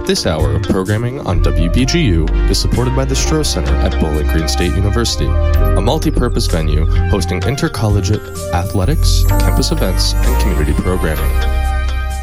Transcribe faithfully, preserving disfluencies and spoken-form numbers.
This hour of programming on W B G U is supported by the Stroh Center at Bowling Green State University, a multi-purpose venue hosting intercollegiate athletics, campus events, and community programming.